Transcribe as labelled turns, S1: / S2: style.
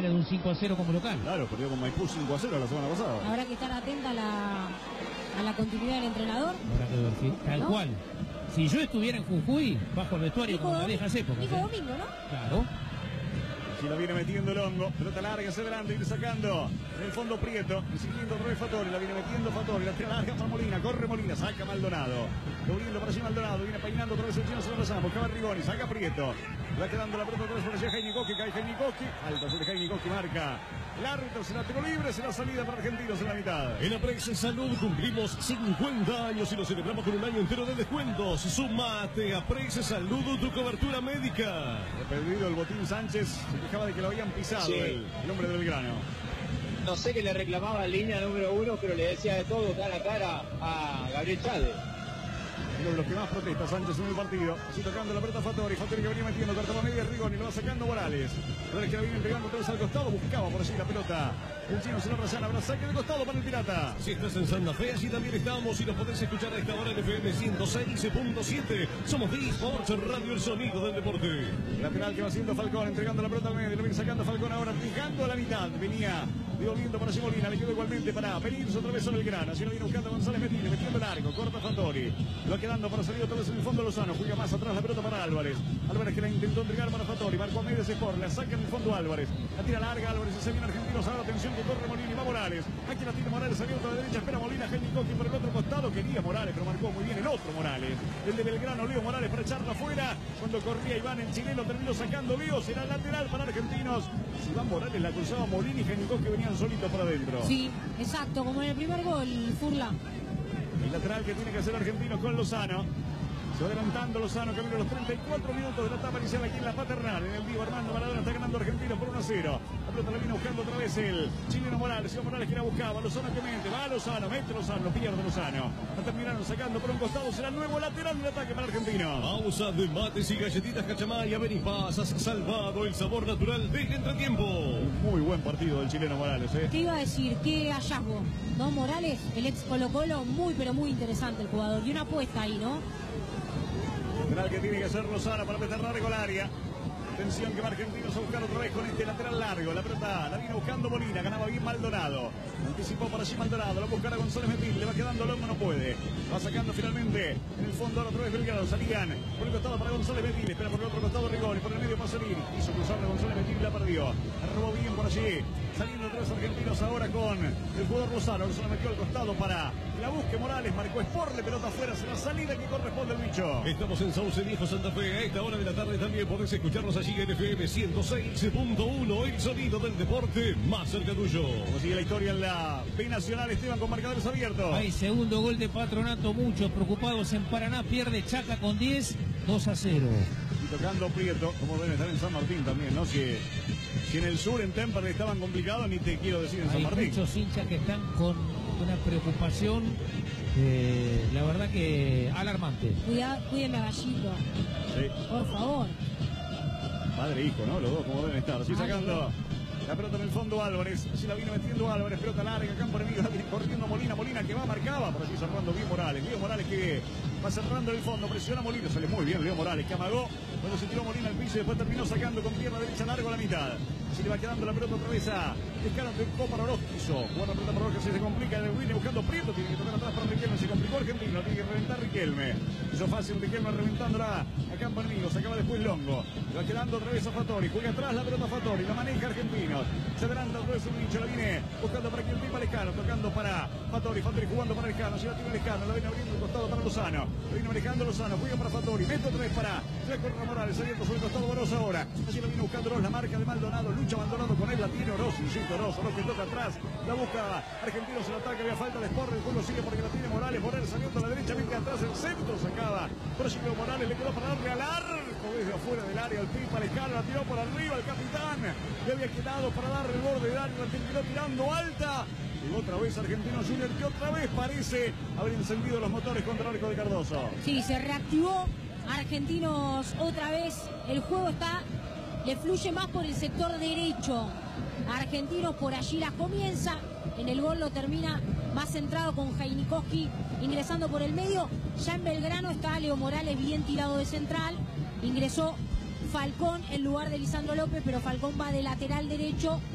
S1: viene de un 5-0 como local.
S2: Claro, perdió con Maipú 5-0 la semana pasada.
S3: Habrá que estar atenta a la continuidad del entrenador.
S1: Habrá que ver, sí, tal
S3: ¿No?
S1: cual. Si yo estuviera en Jujuy, bajo el vestuario como en las viejas épocas.
S3: Dijo Domingo, ¿no?
S1: Claro.
S2: Si la viene metiendo el hongo, pelota larga hacia adelante, ir sacando en el fondo Prieto, siguiendo otra vez Fattori, la viene metiendo Fattori, la tira larga para Molina, corre Molina, saca Maldonado, doblando para allí Maldonado, viene peinando otra vez el chino, se lo pasamos, buscaba Rigoni, saca Prieto, va quedando la pelota otra vez por allá Jaime Koski, cae Jaime Koski, alto sobre Jaime Koski, marca el árbitro, será tiro libre, será salida para Argentinos en la mitad.
S4: En Aprexi Salud cumplimos 50 años y lo celebramos con un año entero de descuentos. Sumate a Aprexi Salud, tu cobertura médica.
S2: Perdido el Botín Sánchez, se quejaba de que lo habían pisado el hombre de Belgrano.
S5: No sé qué le reclamaba en línea número 1, pero le decía de todo cara a cara a Gabriel Chávez.
S2: Uno de los que más protesta Sánchez en el partido. Así tocando la pelota Fattori que venía metiendo cartón media, Rigoni lo va sacando Morales. Morales que la viene pegando todos al costado, buscaba por allí la pelota. El chino se lo rayana, habrá saque de costado para el Pirata.
S4: Si estás en Santa Fe, allí también estamos y nos podés escuchar a esta hora en FM 106.7. Somos D-Sports Radio, el sonido del deporte.
S2: Lateral que va haciendo Falcón, entregando la pelota al medio, lo viene sacando Falcón ahora, fijando a la mitad. Venía devolviendo para Molina, le quedó igualmente para venirse otra vez sobre el grano. Así lo viene buscando González Metine, metiendo largo, corta Fattori. Lo va quedando para salir otra vez en el fondo Lozano. Juega más atrás la pelota para Álvarez. Álvarez que la intentó entregar para Fattori. Marcó a medias Sport, la saca en el fondo Álvarez. La tira larga, Álvarez se viene Argentinos. Ahora atención que corre Molina y va Morales. Aquí la tiene Morales, abierto a la derecha, espera Molina, Jaime Koski por el otro costado. Quería Morales, pero marcó muy bien el otro Morales. El de Belgrano, Leo Morales para echarla afuera. Cuando corría Iván, el chileno terminó sacando Leo. Será lateral para Argentinos. Si Iván Morales la cruzaba Molina y Jaime Koski venían solitos para adentro.
S3: Sí, exacto, como en el primer gol, Furla.
S2: El lateral que tiene que hacer Argentinos con Lozano. Se va adelantando Lozano, camino a los 34 minutos de la etapa inicial aquí en la Paternal. En el Diego Armando Maradona está ganando Argentinos por 1-0. La pelota la viene buscando otra vez el chileno Morales. Iván Morales que la buscaba. Lozano que mete. Va Lozano, mete Lozano, pierde Lozano. La terminaron sacando por un costado. Será el nuevo lateral del ataque para Argentinos.
S4: Pausa de mates y galletitas Cachamaya. Ven y Paz, has salvado el sabor natural del entretiempo.
S2: Un muy buen partido del chileno Morales.
S3: ¿Qué iba a decir? ¿Qué hallazgo? ¿No? Morales, el ex Colo Colo, muy pero muy interesante el jugador. Y una apuesta ahí, ¿no?
S2: Lateral que tiene que hacer Lozano para meter largo al área. Atención que va Argentinos a buscar otra vez con este lateral largo. La pelota la viene buscando Molina. Ganaba bien Maldonado. Anticipó por allí Maldonado. Lo buscará González Metín. Le va quedando Longo, no puede. Va sacando finalmente en el fondo ahora otra vez Belgrano. Salían por el costado para González Metín. Espera por el otro costado Rigoni. Por el medio para salir. Hizo cruzarle González Metín y la perdió. Robó bien por allí. Saliendo otra vez Argentinos ahora con el jugador Lozano. Se lo metió al costado para la busque Morales. Marcó Sporle. Pelota afuera. Será salida que corresponde al bicho.
S4: Estamos en Sauce Viejo, Santa Fe. A esta hora de la tarde también podés escucharnos allí en FM 106.1. El sonido del deporte más cerca tuyo.
S2: Como sigue la historia en la B Nacional, Esteban, con marcadores abiertos.
S1: Hay segundo gol de Patronato. Muchos preocupados en Paraná. Pierde Chaca con 10. 2-0.
S2: Y tocando Prieto, como deben estar en San Martín también, ¿no? Si en el sur, en Temperley, estaban complicados, ni te quiero decir en San
S1: Hay
S2: Martín.
S1: muchos hinchas que están con una preocupación, la verdad que alarmante.
S3: Cuídeme a Gallito.
S2: Sí.
S3: Por favor.
S2: Padre e hijo, ¿no? Los dos como deben estar. Así sacando la pelota en el fondo Álvarez. Así la vino metiendo Álvarez. Pelota larga, campo enemigo. La viene corriendo Molina. Molina que va, marcaba. Por allí cerrando bien Morales. Leo Morales que va cerrando el fondo. Presiona Molina. Sale muy bien Leo Morales que amagó cuando se tiró Molina al piso y después terminó sacando con pierna derecha largo a la mitad. Así le va quedando la pelota otra vez a Descaro de Copa Orozquizo. Jugando la pelota para Orozquizo, se complica. Viene buscando Prieto. Tiene que tocar atrás para Riquelme. Se complicó Argentino. Tiene que reventar Riquelme. Hizo fácil Riquelme reventándola a campo enemigo. Sacaba después Longo. Le va quedando otra vez a Fattori. Juega atrás la pelota Fattori. La maneja Argentinos. Se adelanta otra vez un bicho. La viene buscando para quien pipa Lescano. Tocando para Fattori. Fattori jugando para Lescano. Se la tiene Lescano. La viene abriendo el costado para Lozano. La viene manejando Lozano. Juega para Fattori. Mete otra vez para Corre Morales. Abierto sobre el costado Oroz ahora. Así la viene buscando Oroz. La marca de Maldonado. Lucha Maldonado con él. La tiene Oroz. Insisto Oroz. Oroz que toca atrás. La busca Argentinos en el ataque. Había falta de Sport. El juego sigue porque la tiene Morales. Morales saliendo a la derecha. Mete atrás el centro. Sacaba. Pero sí que Morales le quedó para darle al arco desde afuera del área. El pipa Lescano la tiró por arriba. El capitán le había quedado para darle el borde del área. La terminó tirando alta. Y otra vez Argentinos Junior que otra vez parece haber encendido los motores contra el arco de Cardoso.
S3: Sí, se reactivó Argentinos otra vez. El juego le fluye más por el sector derecho. Argentinos por allí la comienza. En el gol lo termina más centrado con Jaime Koski ingresando por el medio. Ya en Belgrano está Leo Morales bien tirado de central. Ingresó Falcón en lugar de Lisandro López, pero Falcón va de lateral derecho.